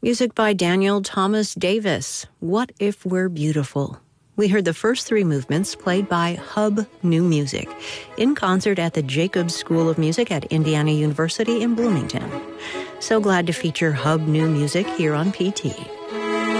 Music by Daniel Thomas Davis, What If We're Beautiful? We heard the first three movements played by Hub New Music in concert at the Jacobs School of Music at Indiana University in Bloomington. So glad to feature Hub New Music here on PT.